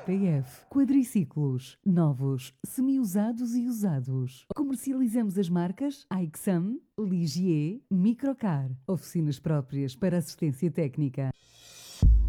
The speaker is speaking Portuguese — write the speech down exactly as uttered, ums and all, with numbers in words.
P F, quadriciclos, novos, semi-usados e usados. Comercializamos as marcas Aixam, Ligier, Microcar. Oficinas próprias para assistência técnica.